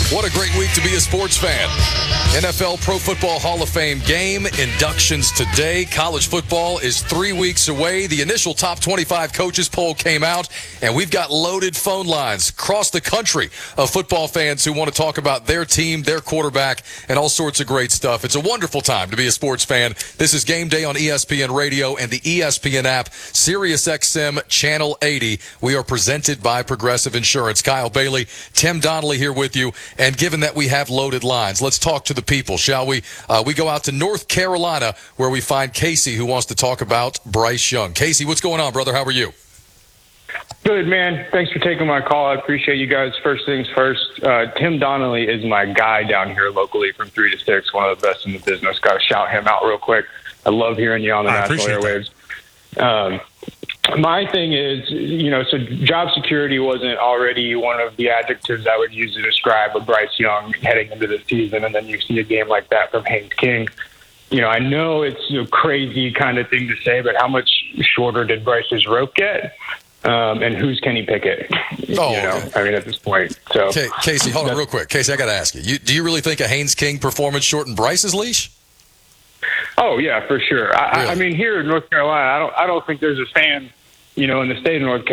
What a great week to be a sports fan. NFL Pro Football Hall of Fame game inductions today. College football is 3 weeks away. The initial top 25 coaches poll came out, and we've got loaded phone lines across the country of football fans who want to talk about their team, their quarterback, and all sorts of great stuff. It's a wonderful time to be a sports fan. This is Game Day on ESPN Radio and the ESPN app, SiriusXM Channel 80. We are presented by Progressive Insurance. Kyle Bailey, Tim Donnelly here with you. And given that we have loaded lines, let's talk to the people, shall we? We go out to North Carolina where we find Casey, who wants to talk about Bryce Young. Casey, what's going on, brother? How are you? Good, man. Thanks for taking my call. I appreciate you guys. First things first, Tim Donnelly is my guy down here locally from 3 to 6, one of the best in the business. Got to shout him out real quick. I love hearing you on the national airwaves. My thing is, so job security wasn't already one of the adjectives I would use to describe a Bryce Young heading into the season, and then you see a game like that from Haynes King. I know it's a crazy kind of thing to say, but how much shorter did Bryce's rope get? And who's Kenny Pickett? At this point. So, Casey, hold on real quick. Casey, I got to ask you, do you really think a Haynes King performance shortened Bryce's leash? Oh, yeah, for sure. I mean, here in North Carolina, I don't think there's a fan, in the state of North Carolina